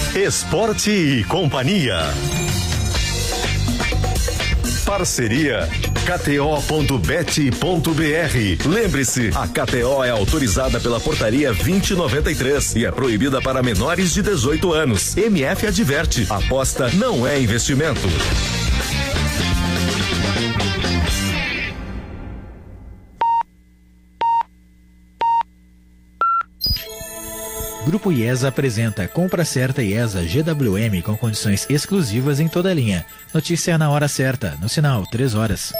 Esporte e Companhia. Parceria KTO.bet.br. Lembre-se, a KTO é autorizada pela Portaria 2093 e é proibida para menores de 18 anos. MF adverte: aposta não é investimento. Grupo IESA apresenta Compra Certa IESA GWM com condições exclusivas em toda a linha. Notícia na hora certa, no sinal 3 horas.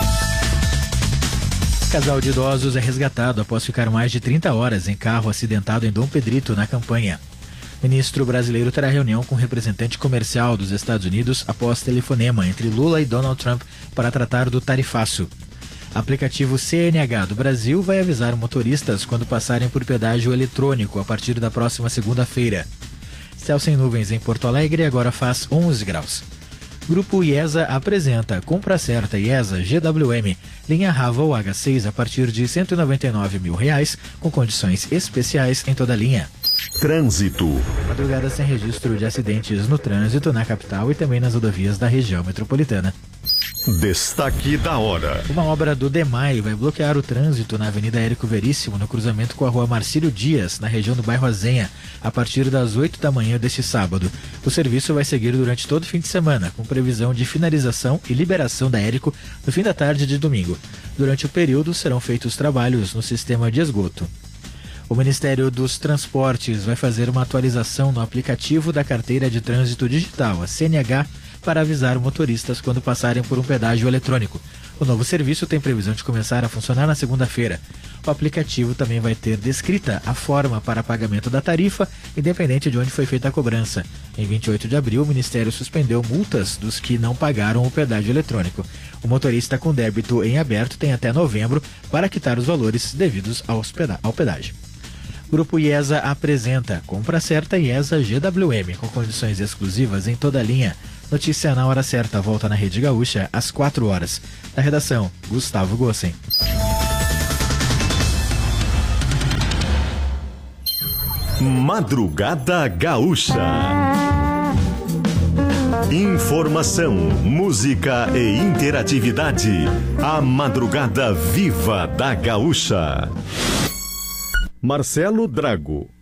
Casal de idosos é resgatado após ficar mais de 30 horas em carro acidentado em Dom Pedrito, na campanha. Ministro brasileiro terá reunião com o representante comercial dos Estados Unidos após telefonema entre Lula e Donald Trump para tratar do tarifaço. Aplicativo CNH do Brasil vai avisar motoristas quando passarem por pedágio eletrônico a partir da próxima segunda-feira. Céu sem nuvens em Porto Alegre agora faz 11 graus. Grupo IESA apresenta Compra Certa IESA GWM, linha Raval H6 a partir de R$ 199 mil, com condições especiais em toda a linha. Trânsito. Madrugada sem registro de acidentes no trânsito na capital e também nas rodovias da região metropolitana. Destaque da hora. Uma obra do DEMAI vai bloquear o trânsito na Avenida Érico Veríssimo, no cruzamento com a Rua Marcílio Dias, na região do bairro Azenha, a partir das 8 da manhã deste sábado. O serviço vai seguir durante todo o fim de semana, com previsão de finalização e liberação da Érico no fim da tarde de domingo. Durante o período serão feitos trabalhos no sistema de esgoto. O Ministério dos Transportes vai fazer uma atualização no aplicativo da Carteira de Trânsito Digital, a CNH, para avisar motoristas quando passarem por um pedágio eletrônico. O novo serviço tem previsão de começar a funcionar na segunda-feira. O aplicativo também vai ter descrita a forma para pagamento da tarifa, independente de onde foi feita a cobrança. Em 28 de abril, o Ministério suspendeu multas dos que não pagaram o pedágio eletrônico. O motorista com débito em aberto tem até novembro para quitar os valores devidos ao pedágio. Grupo IESA apresenta Compra Certa IESA GWM, com condições exclusivas em toda a linha. Notícia na hora certa, volta na Rede Gaúcha às 4 horas. Da redação, Gustavo Gossen. Madrugada Gaúcha. Informação, música e interatividade. A Madrugada Viva da Gaúcha. Marcelo Drago.